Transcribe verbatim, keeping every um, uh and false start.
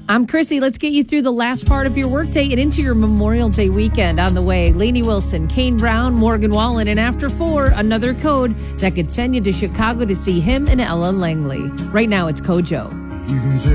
I'm Chrissy. Let's get you through the last part of your workday and into your Memorial Day weekend. On the way, Lainey Wilson, Kane Brown, Morgan Wallen, and after four, another code that could send you to Chicago to see him and Ella Langley. Right now, it's Kojo. You can take